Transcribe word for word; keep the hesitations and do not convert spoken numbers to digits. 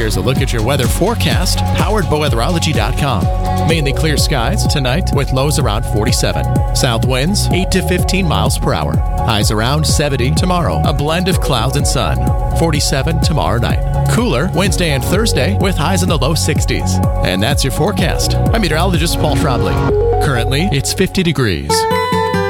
here's a look at your weather forecast, powered by weatherology dot com. Mainly clear skies tonight with lows around forty-seven. South winds eight to fifteen miles per hour. Highs around seventy tomorrow. A blend of clouds and sun. forty-seven tomorrow night. Cooler Wednesday and Thursday with highs in the low sixties. And that's your forecast. I'm meteorologist Paul Trombley. Currently, it's fifty degrees.